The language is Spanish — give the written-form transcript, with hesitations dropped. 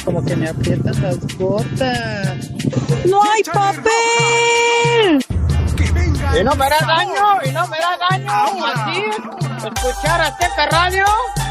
como que me aprietan las botas. ¡No hay papel! Y no me da daño, Así es, escuchar Azteca Radio.